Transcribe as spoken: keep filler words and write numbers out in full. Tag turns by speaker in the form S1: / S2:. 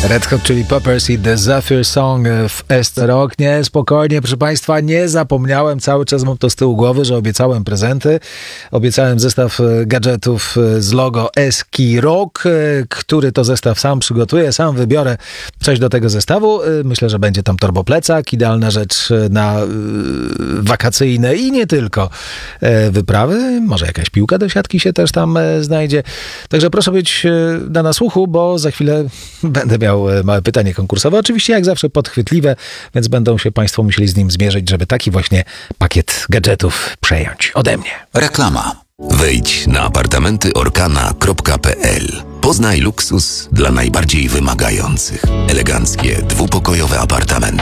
S1: Red Hot Chili Peppers i The Zephyr Song w S T Rock. Nie, spokojnie, proszę Państwa, nie zapomniałem, cały czas mam to z tyłu głowy, że obiecałem prezenty. Obiecałem zestaw gadżetów z logo Eski Rock, który to zestaw sam przygotuję, sam wybiorę coś do tego zestawu. Myślę, że będzie tam torboplecak, idealna rzecz na wakacyjne i nie tylko wyprawy. Może jakaś piłka do siatki się też tam znajdzie. Także proszę być na nasłuchu, bo za chwilę będę miał małe pytanie konkursowe. Oczywiście jak zawsze podchwytliwe, więc będą się Państwo musieli z nim zmierzyć, żeby taki właśnie pakiet gadżetów przejąć ode mnie.
S2: Reklama. Wejdź na apartamenty orkana kropka p l. Poznaj luksus dla najbardziej wymagających. Eleganckie, dwupokojowe apartamenty.